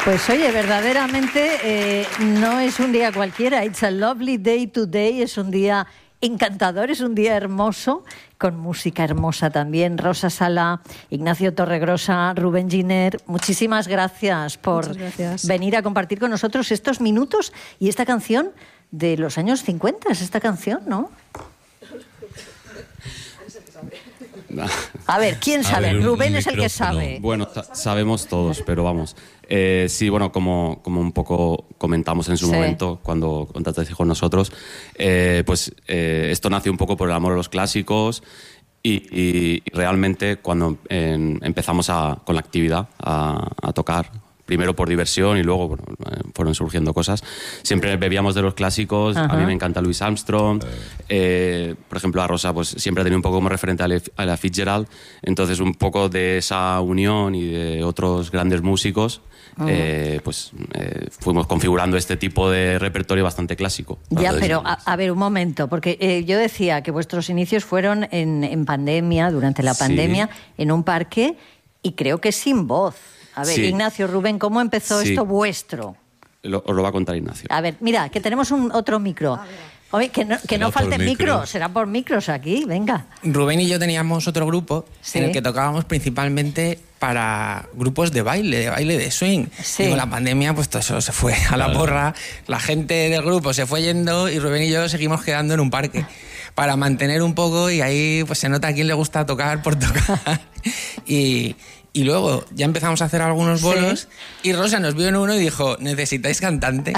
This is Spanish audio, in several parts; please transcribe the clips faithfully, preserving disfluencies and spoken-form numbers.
Pues oye, verdaderamente eh, no es un día cualquiera. It's a lovely day today. Es un día encantador, es un día hermoso, con música hermosa también. Rosa Sala, Ignacio Torregrosa, Rubén Giner, muchísimas gracias por gracias. venir a compartir con nosotros estos minutos y esta canción de los años cincuenta. Es esta canción, ¿no? A ver, ¿quién sabe? Ver, Rubén es el que sabe. Bueno, sabemos todos, pero vamos. Eh, sí, bueno, como, como un poco comentamos en su sí. momento cuando contactaste con nosotros, eh, pues eh, esto nació un poco por el amor a los clásicos y, y, y realmente cuando eh, empezamos a, con la actividad a, a tocar, primero por diversión y luego bueno, fueron surgiendo cosas. Siempre bebíamos de los clásicos. Ajá. A mí me encanta Louis Armstrong. Eh, por ejemplo, a Rosa pues, siempre ha tenido un poco como referente a la Fitzgerald. Entonces, un poco de esa unión y de otros grandes músicos, eh, pues eh, fuimos configurando este tipo de repertorio bastante clásico. Ya, pero a, a ver, un momento, porque eh, yo decía que vuestros inicios fueron en, en pandemia, durante la pandemia, sí. en un parque, y creo que sin voz. A ver, sí. Ignacio, Rubén, ¿cómo empezó sí. esto vuestro? Lo, os lo va a contar Ignacio. A ver, mira, que tenemos un otro micro. Oye, que no, que no falte micro. micro, será por micros aquí, venga. Rubén y yo teníamos otro grupo sí. en el que tocábamos principalmente para grupos de baile, de baile de swing. Sí. Y con la pandemia, pues todo eso se fue a la porra, la gente del grupo se fue yendo y Rubén y yo seguimos quedando en un parque para mantener un poco y ahí pues se nota a quién le gusta tocar por tocar. y... Y luego ya empezamos a hacer algunos bolos sí. y Rosa nos vio en uno y dijo, necesitáis cantante.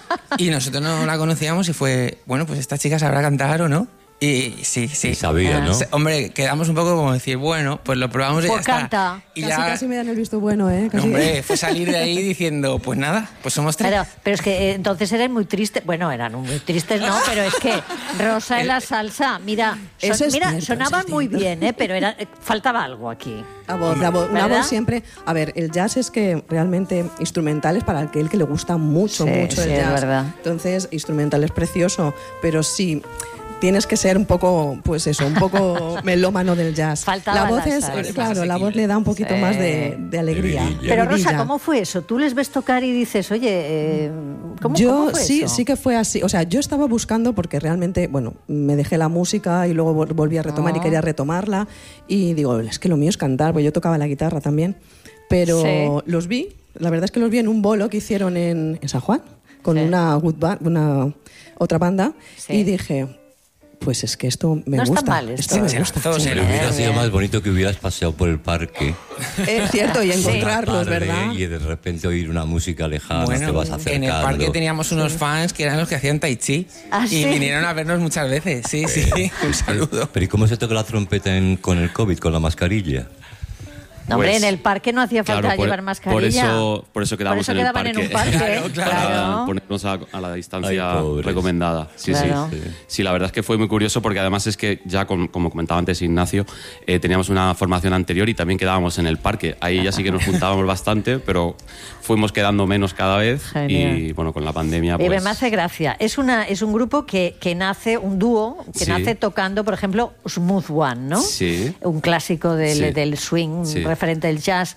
Y nosotros no la conocíamos y fue, bueno, pues esta chica sabrá cantar o no. Y sí, sí. Y sabía, ¿no? Hombre, quedamos un poco como decir, bueno, pues lo probamos y pues ya canta. está. Y casi, ya... casi me dan el visto bueno, ¿eh? Casi. Hombre, fue salir de ahí diciendo, pues nada, pues somos tres. Pero, pero es que eh, entonces eran muy tristes. Bueno, eran muy tristes, no, pero es que Rosa en la salsa, mira, son, es mira cierto, sonaban es muy bien, ¿eh? Pero era, eh, faltaba algo aquí. La voz, la voz, una voz siempre... A ver, el jazz es que realmente instrumental es para aquel que le gusta mucho, sí, mucho sí, el jazz. Es verdad. Entonces, instrumental es precioso, pero sí... Tienes que ser un poco, pues eso, un poco melómano del jazz. Faltaba la voz la es, salsa. claro, la voz le da un poquito sí. más de, de alegría. De Pero Rosa, ¿cómo fue eso? Tú les ves tocar y dices, oye, eh, ¿cómo, yo, ¿cómo fue sí, eso? sí que fue así. O sea, yo estaba buscando porque realmente, bueno, me dejé la música y luego volví a retomar oh. y quería retomarla. Y digo, es que lo mío es cantar, porque yo tocaba la guitarra también. Pero sí. los vi, la verdad es que los vi en un bolo que hicieron en, en San Juan, con sí. una, good band, una otra banda, sí. y dije... Pues es que esto me no gusta. Está mal esto. esto me gusta. Todos sí, hubiera sido más bonito que hubieras paseado por el parque. Es cierto, y encontrarlos, tarde, ¿verdad? Y de repente oír una música lejana, bueno, te vas acercando. En el parque teníamos unos sí. fans que eran los que hacían tai chi. ¿Ah, y sí? vinieron a vernos muchas veces. Sí, pero, sí, un saludo. Pero ¿y cómo se toca la trompeta en, con el COVID, con la mascarilla? No, hombre, pues, en el parque no hacía falta claro, por, llevar mascarilla. Por eso, por eso quedamos por eso en, el quedaban parque, en un parque. Claro, claro. Para ponernos a, a la distancia Ay, recomendada. Sí, claro. sí, sí. Sí, la verdad es que fue muy curioso porque además es que ya, con, como comentaba antes Ignacio, eh, teníamos una formación anterior y también quedábamos en el parque. Ahí ya sí que nos juntábamos bastante, pero fuimos quedando menos cada vez. Genial. Y bueno, con la pandemia pues... Eh, me hace gracia. Es, una, es un grupo que, que nace, un dúo, que sí. nace tocando, por ejemplo, Smooth One, ¿no? Sí. Un clásico del, sí. del swing, sí. referente del jazz.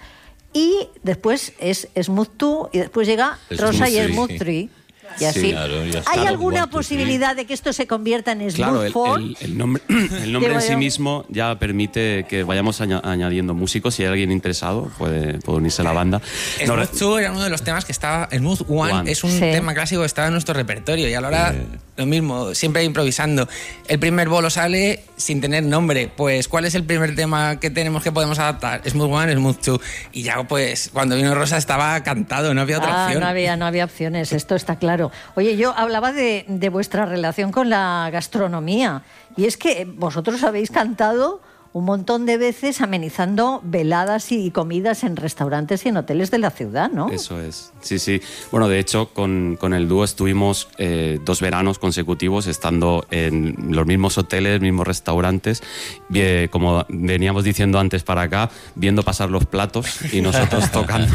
Y después es Smooth dos y después llega Rosa y Smooth tres. Y así. Sí, claro, ¿hay claro, alguna posibilidad de que esto se convierta en Smooth claro, cuatro? El, el, el nombre, el nombre en sí mismo ya permite que vayamos añ añadiendo músicos. Si hay alguien interesado, puede, puede unirse a la banda. Smooth no, dos era uno de los temas que estaba... Smooth One, One. es un sí. tema clásico que estaba en nuestro repertorio y a la hora eh. lo mismo, siempre improvisando. El primer bolo sale sin tener nombre. Pues, ¿cuál es el primer tema que tenemos que podemos adaptar? Smooth One, Smooth dos. Y ya, pues, cuando vino Rosa estaba cantado, no había otra ah, opción. No había, no había opciones, esto está claro. Oye, yo hablaba de, de vuestra relación con la gastronomía y es que vosotros habéis cantado un montón de veces amenizando veladas y comidas en restaurantes y en hoteles de la ciudad, ¿no? Eso es, sí, sí. Bueno, de hecho, con, con el dúo estuvimos eh, dos veranos consecutivos estando en los mismos hoteles, mismos restaurantes, eh, como veníamos diciendo antes para acá, viendo pasar los platos y nosotros tocando.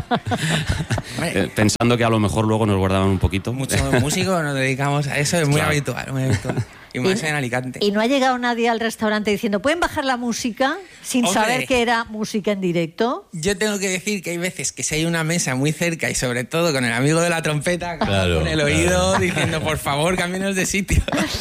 eh, pensando que a lo mejor luego nos guardaban un poquito. Muchos músicos nos dedicamos a eso, es muy sí, claro. habitual, muy habitual. y más y, en Alicante. ¿Y no ha llegado nadie al restaurante diciendo, ¿pueden bajar la música? Sin Hombre, saber que era música en directo. Yo tengo que decir que hay veces que si hay una mesa muy cerca y sobre todo con el amigo de la trompeta claro, con el oído claro. diciendo, por favor, cámbienos de sitio.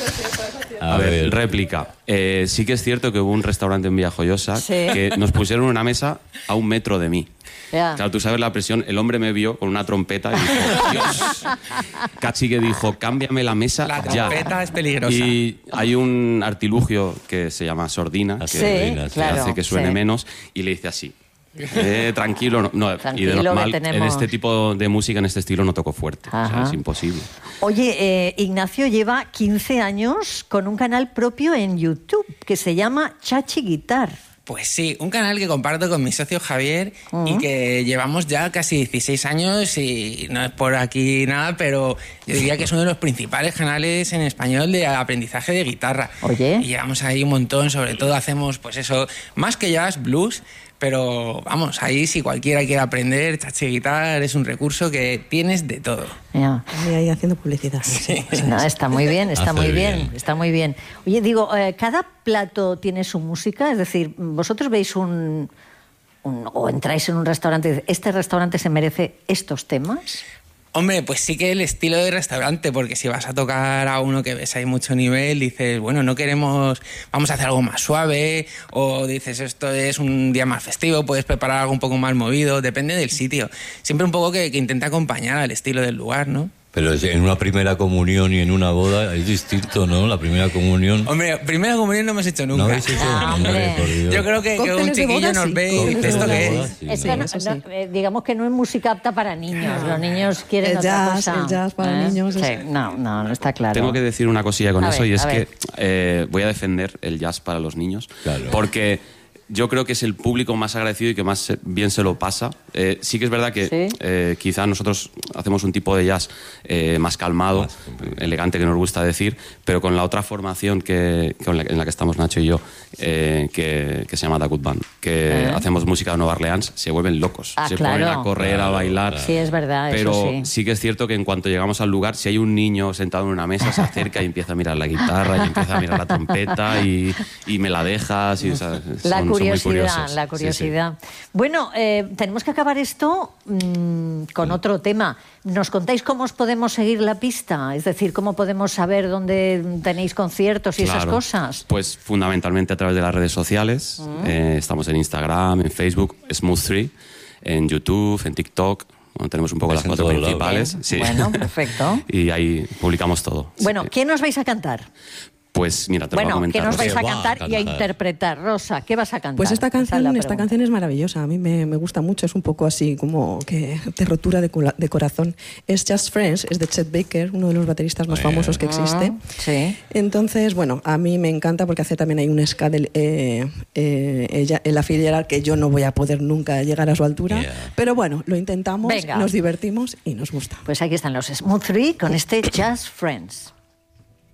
A ver, réplica. Eh, sí que es cierto que hubo un restaurante en Villajoyosa sí. que nos pusieron una mesa a un metro de mí. Yeah. Claro, tú sabes la presión. El hombre me vio con una trompeta y dijo, Dios. Cachi que dijo, cámbiame la mesa la ya. La trompeta es peligrosa. Y hay un artilugio que se llama sordina, que, sí, que claro, hace que suene sí. menos, y le dice así. Eh, tranquilo, no, no tranquilo, y de normal, tenemos... en este tipo de música, en este estilo, no toco fuerte. O sea, es imposible. Oye, eh, Ignacio lleva quince años con un canal propio en YouTube que se llama Chachi Guitar. Pues sí, un canal que comparto con mi socio Javier uh-huh. y que llevamos ya casi dieciséis años y no es por aquí nada, pero yo diría que es uno de los principales canales en español de aprendizaje de guitarra. Oye. Y llevamos ahí un montón, sobre todo hacemos pues eso, más que jazz, blues, pero vamos, ahí si cualquiera quiere aprender, Chachi Guitar es un recurso que tienes de todo. Yeah. Y ahí haciendo publicidad. Sí. No, está muy bien, está Hace muy bien, bien, está muy bien. Oye, digo, eh, ¿cada plato tiene su música? Es decir, vosotros veis un, un... o entráis en un restaurante y dices, ¿este restaurante se merece estos temas? Hombre, pues sí que el estilo de restaurante, porque si vas a tocar a uno que ves hay mucho nivel, dices, bueno, no queremos, vamos a hacer algo más suave, o dices, esto es un día más festivo, puedes preparar algo un poco más movido, depende del sitio. Siempre un poco que, que intenta acompañar al estilo del lugar, ¿no? Pero en una primera comunión y en una boda es distinto, ¿no? La primera comunión... Hombre, primera comunión no hemos hecho nunca. ¿No habéis hecho? Ah, hombre, por Dios. Yo creo que, que un chiquillo nos ve y dice, ¿esto qué es? Sí. Es que no, no, eh, digamos que no es música apta para niños. Los niños quieren el otra jazz, cosa. El jazz para ¿Eh? niños. Sí. No, no, no está claro. Tengo que decir una cosilla con a eso ver, y es que eh, voy a defender el jazz para los niños. Claro. Porque... yo creo que es el público más agradecido y que más bien se lo pasa. Eh, sí que es verdad que ¿Sí? eh, quizá nosotros hacemos un tipo de jazz eh, más calmado, más elegante, que nos gusta decir, pero con la otra formación que, que en, la, en la que estamos Nacho y yo, eh, que, que se llama The Good Band, que ¿Eh? hacemos música de Nueva Orleans, se vuelven locos. Ah, se claro. ponen a correr, claro, a bailar. claro. Sí, es verdad, pero eso sí. sí que es cierto que en cuanto llegamos al lugar, si hay un niño sentado en una mesa, se acerca y empieza a mirar la guitarra y empieza a mirar la trompeta y, y me la dejas. Y, o sea, son, la curiosidad. Son muy curiosos. La curiosidad. Sí, sí. Bueno, eh, tenemos que acabar esto mmm, con otro tema. ¿Nos contáis cómo os podemos seguir la pista? Es decir, ¿cómo podemos saber dónde tenéis conciertos y claro. esas cosas? Pues fundamentalmente a través de las redes sociales. Mm. Eh, estamos en Instagram, en Facebook, Smooth Three, en YouTube, en TikTok. Bueno, tenemos un poco es las cuatro principales. Sí. Bueno, perfecto. Y ahí publicamos todo. Bueno, sí. ¿qué nos vais a cantar? Pues mira, te bueno, lo voy a comentar. ¿qué nos vais a cantar, a cantar y a interpretar? Rosa, ¿qué vas a cantar? Pues esta canción, esta canción es maravillosa, a mí me, me gusta mucho, es un poco así como que de rotura de, de corazón. Es Just Friends, es de Chet Baker, uno de los bateristas más famosos que existe. Ah, sí. Entonces, bueno, a mí me encanta porque hace también hay un ska de eh, eh, ella, en la Fitzgerald que yo no voy a poder nunca llegar a su altura, yeah. pero bueno, lo intentamos, Venga. nos divertimos y nos gusta. Pues aquí están los Smooth Three con este Just Friends.